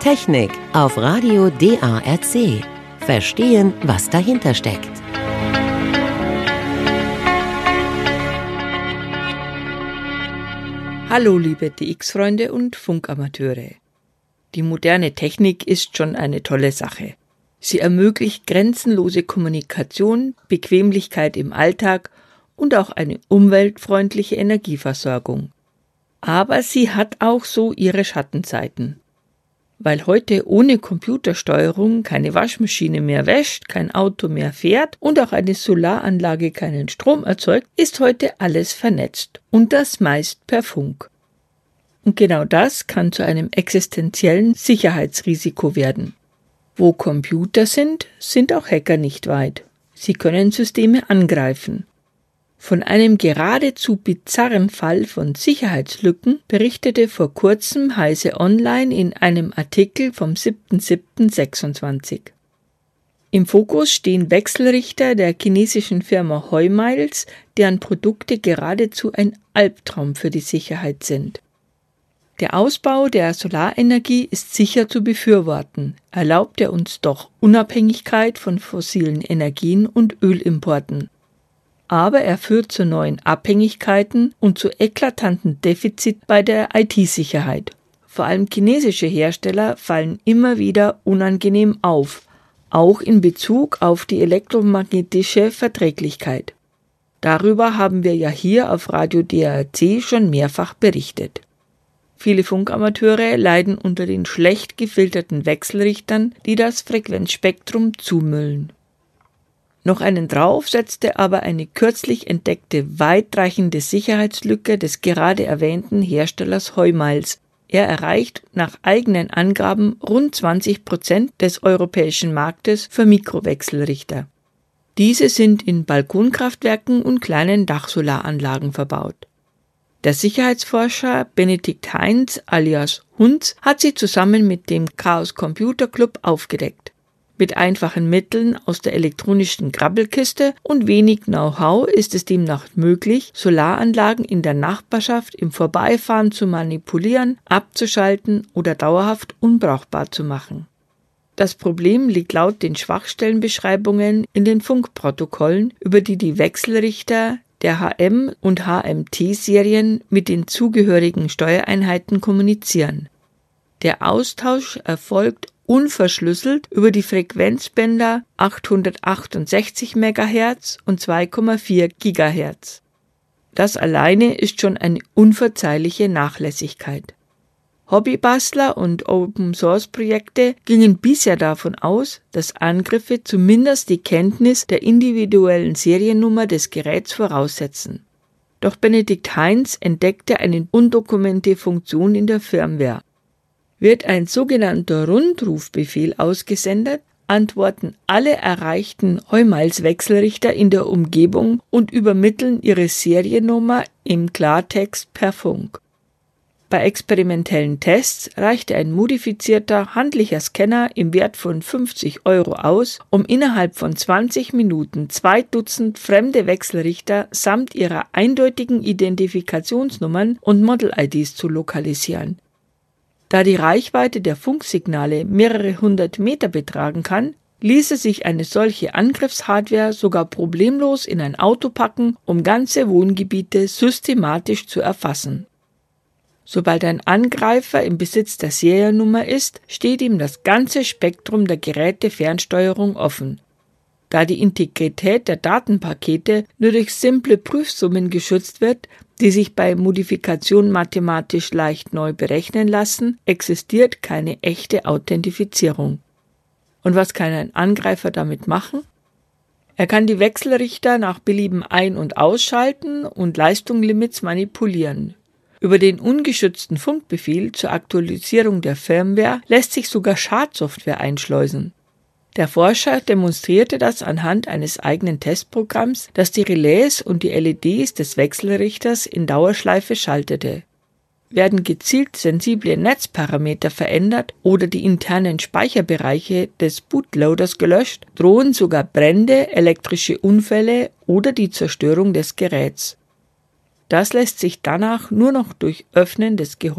Technik auf Radio DARC. Verstehen, was dahinter steckt. Hallo liebe DX-Freunde und Funkamateure. Die moderne Technik ist schon eine tolle Sache. Sie ermöglicht grenzenlose Kommunikation, Bequemlichkeit im Alltag und auch eine umweltfreundliche Energieversorgung. Aber sie hat auch so ihre Schattenseiten. Weil heute ohne Computersteuerung keine Waschmaschine mehr wäscht, kein Auto mehr fährt und auch eine Solaranlage keinen Strom erzeugt, ist heute alles vernetzt und das meist per Funk. Und genau das kann zu einem existenziellen Sicherheitsrisiko werden. Wo Computer sind, sind auch Hacker nicht weit. Sie können Systeme angreifen. Von einem geradezu bizarren Fall von Sicherheitslücken berichtete vor kurzem Heise Online in einem Artikel vom 7.7.26. Im Fokus stehen Wechselrichter der chinesischen Firma Heumals, deren Produkte geradezu ein Albtraum für die Sicherheit sind. Der Ausbau der Solarenergie ist sicher zu befürworten, erlaubt er uns doch Unabhängigkeit von fossilen Energien und Ölimporten. Aber er führt zu neuen Abhängigkeiten und zu eklatanten Defizit bei der IT-Sicherheit. Vor allem chinesische Hersteller fallen immer wieder unangenehm auf, auch in Bezug auf die elektromagnetische Verträglichkeit. Darüber haben wir ja hier auf Radio DARC schon mehrfach berichtet. Viele Funkamateure leiden unter den schlecht gefilterten Wechselrichtern, die das Frequenzspektrum zumüllen. Noch einen drauf setzte aber eine kürzlich entdeckte weitreichende Sicherheitslücke des gerade erwähnten Herstellers Heumals. Er erreicht nach eigenen Angaben rund 20% des europäischen Marktes für Mikrowechselrichter. Diese sind in Balkonkraftwerken und kleinen Dachsolaranlagen verbaut. Der Sicherheitsforscher Benedikt Heinz alias Hunz hat sie zusammen mit dem Chaos Computer Club aufgedeckt. Mit einfachen Mitteln aus der elektronischen Grabbelkiste und wenig Know-how ist es demnach möglich, Solaranlagen in der Nachbarschaft im Vorbeifahren zu manipulieren, abzuschalten oder dauerhaft unbrauchbar zu machen. Das Problem liegt laut den Schwachstellenbeschreibungen in den Funkprotokollen, über die die Wechselrichter der HM- und HMT-Serien mit den zugehörigen Steuereinheiten kommunizieren. Der Austausch erfolgt unverschlüsselt über die Frequenzbänder 868 MHz und 2,4 GHz. Das alleine ist schon eine unverzeihliche Nachlässigkeit. Hobbybastler und Open-Source-Projekte gingen bisher davon aus, dass Angriffe zumindest die Kenntnis der individuellen Seriennummer des Geräts voraussetzen. Doch Benedikt Heinz entdeckte eine undokumentierte Funktion in der Firmware. Wird ein sogenannter Rundrufbefehl ausgesendet, antworten alle erreichten Heumals-Wechselrichter in der Umgebung und übermitteln ihre Seriennummer im Klartext per Funk. Bei experimentellen Tests reichte ein modifizierter handlicher Scanner im Wert von 50 € aus, um innerhalb von 20 Minuten 2 Dutzend fremde Wechselrichter samt ihrer eindeutigen Identifikationsnummern und Model-IDs zu lokalisieren. Da die Reichweite der Funksignale mehrere hundert Meter betragen kann, ließe sich eine solche Angriffshardware sogar problemlos in ein Auto packen, um ganze Wohngebiete systematisch zu erfassen. Sobald ein Angreifer im Besitz der Seriennummer ist, steht ihm das ganze Spektrum der Gerätefernsteuerung offen. Da die Integrität der Datenpakete nur durch simple Prüfsummen geschützt wird, die sich bei Modifikation mathematisch leicht neu berechnen lassen, existiert keine echte Authentifizierung. Und was kann ein Angreifer damit machen? Er kann die Wechselrichter nach Belieben ein- und ausschalten und Leistungslimits manipulieren. Über den ungeschützten Funkbefehl zur Aktualisierung der Firmware lässt sich sogar Schadsoftware einschleusen. Der Forscher demonstrierte das anhand eines eigenen Testprogramms, das die Relais und die LEDs des Wechselrichters in Dauerschleife schaltete. Werden gezielt sensible Netzparameter verändert oder die internen Speicherbereiche des Bootloaders gelöscht, drohen sogar Brände, elektrische Unfälle oder die Zerstörung des Geräts. Das lässt sich danach nur noch durch Öffnen des